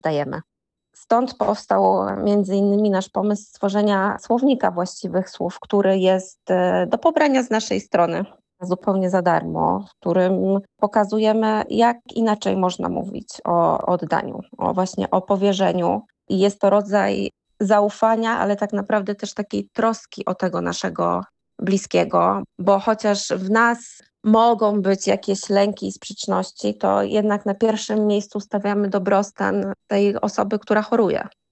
dajemy. Stąd powstał między innymi nasz pomysł stworzenia słownika właściwych słów, który jest do pobrania z naszej strony zupełnie za darmo, w którym pokazujemy, jak inaczej można mówić o oddaniu, właśnie o powierzeniu. I jest to rodzaj zaufania, ale tak naprawdę też takiej troski o tego naszego bliskiego, bo chociaż w nas mogą być jakieś lęki i sprzeczności, to jednak na pierwszym miejscu stawiamy dobrostan tej osoby, która choruje.